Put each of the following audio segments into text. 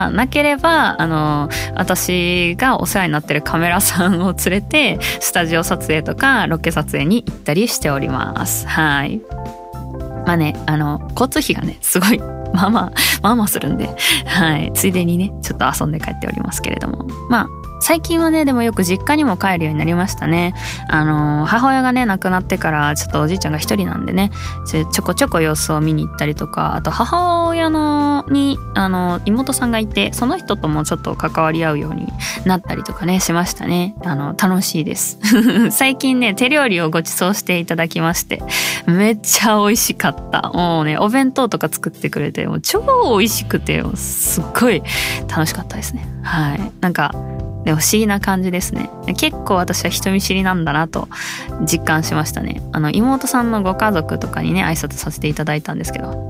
なければ、私がお世話になってるカメラさんを連れて、スタジオ撮影とかロケ撮影に行ったりしております。はい。まあね、交通費がね、すごい、まあまあするんで、はい。ついでにね、ちょっと遊んで帰っておりますけれども。まあ、最近はね、でもよく実家にも帰るようになりましたね。母親がね、亡くなってから、ちょっとおじいちゃんが一人なんでね、ちょこちょこ様子を見に行ったりとか、あと母親に、妹さんがいて、その人ともちょっと関わり合うようになったりとかね、しましたね。楽しいです。最近ね、手料理をご馳走していただきまして、めっちゃ美味しかった。もうね、お弁当とか作ってくれて、もう超美味しくて、すっごい楽しかったですね。はい。なんか、でも不思議な感じですね。結構私は人見知りなんだなと実感しましたね。妹さんのご家族とかにね、挨拶させていただいたんですけど、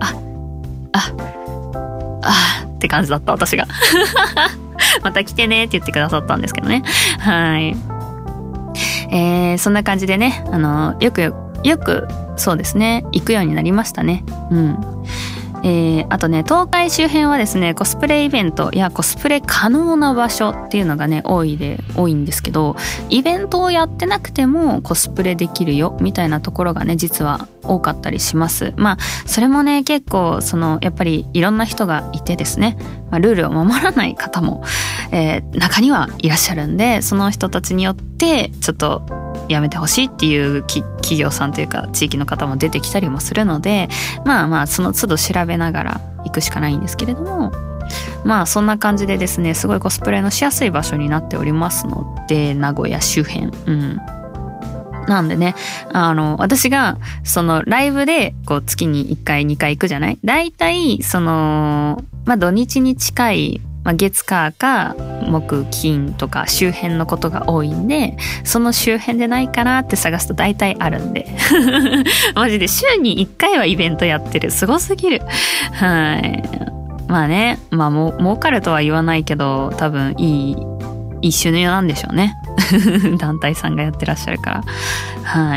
って感じだった私が。また来てねって言ってくださったんですけどね。はい。そんな感じでね、よくそうですね、行くようになりましたね。うん。あとね、東海周辺はですね、コスプレイベントやコスプレ可能な場所っていうのがね、多いんですけど、イベントをやってなくてもコスプレできるよみたいなところがね、実は多かったりします。まあ、それもね、結構やっぱりいろんな人がいてですね、まあ、ルールを守らない方も、中にはいらっしゃるんで、その人たちによってちょっとやめてほしいっていう企業さんというか地域の方も出てきたりもするので、まあまあその都度調べながら行くしかないんですけれども、まあそんな感じでですね、すごいコスプレのしやすい場所になっておりますので、名古屋周辺、なんでね、私がそのライブでこう月に1回2回行くじゃない？だいたいまあ土日に近い、まあ、月火か木金とか周辺のことが多いんで、その周辺でないかなって探すと大体あるんでマジで週に1回はイベントやってる。すごすぎる。はい。まあね、まあ儲かるとは言わないけど、多分いい収入なんでしょうね団体さんがやってらっしゃるから。はい。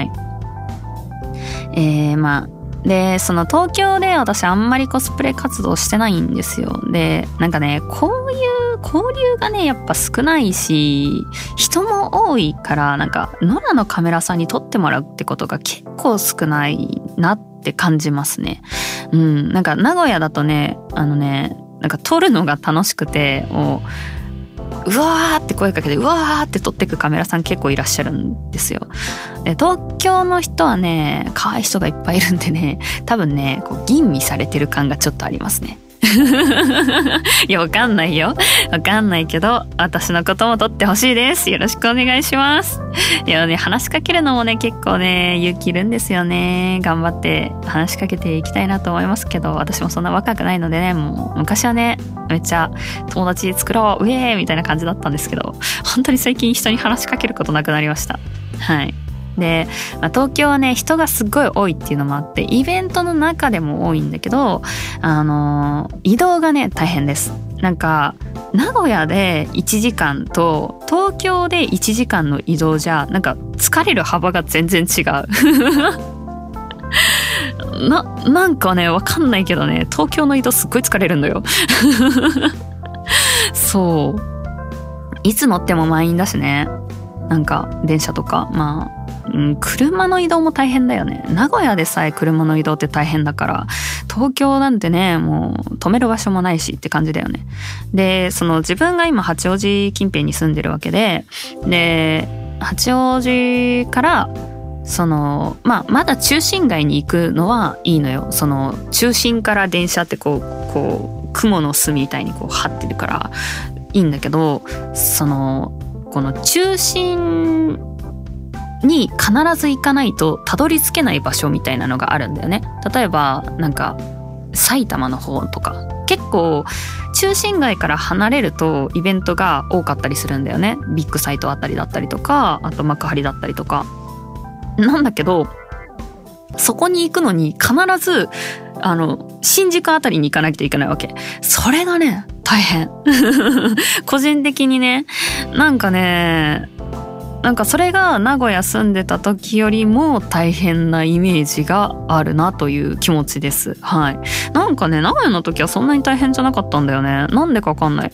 まあで、その東京で私あんまりコスプレ活動してないんですよ。で、なんかね、こういう交流がね、やっぱ少ないし、人も多いから、なんか、野良のカメラさんに撮ってもらうってことが結構少ないなって感じますね。なんか名古屋だとね、なんか撮るのが楽しくて、うわーって声かけて、うわーって撮ってくカメラさん結構いらっしゃるんですよ。で、東京の人はね、可愛い人がいっぱいいるんでね、多分ね、こう吟味されてる感がちょっとありますね。いや、わかんないよ。わかんないけど、私のことも撮ってほしいです。よろしくお願いします。いやね、話しかけるのもね、結構ね、勇気いるんですよね。頑張って話しかけていきたいなと思いますけど、私もそんな若くないのでね、もう昔はね、めっちゃ友達作ろう、ウェーみたいな感じだったんですけど、本当に最近人に話しかけることなくなりました。はい。で、まあ、東京はね、人がすっごい多いっていうのもあって、イベントの中でも多いんだけど、移動がね、大変です。なんか、名古屋で1時間と東京で1時間の移動じゃ、なんか疲れる幅が全然違う。なんかね、わかんないけどね、東京の移動すっごい疲れるんだよ。そう。いつ乗っても満員だしね。なんか、電車とか、まあ、車の移動も大変だよね。名古屋でさえ車の移動って大変だから、東京なんてね、もう止める場所もないしって感じだよね。で、自分が今八王子近辺に住んでるわけで、で、八王子から、まだ中心街に行くのはいいのよ。中心から電車ってこう、雲の巣みたいにこう張ってるからいいんだけど、この中心に必ず行かないとたどり着けない場所みたいなのがあるんだよね。例えばなんか埼玉の方とか結構中心街から離れるとイベントが多かったりするんだよね。ビッグサイトあたりだったりとか、あと幕張だったりとかなんだけど、そこに行くのに必ず新宿あたりに行かなきゃいけないわけ。それがね大変個人的にね、なんかねなんかそれが名古屋住んでた時よりも大変なイメージがあるなという気持ちです。はい。なんかね、名古屋の時はそんなに大変じゃなかったんだよね。なんでかわかんない。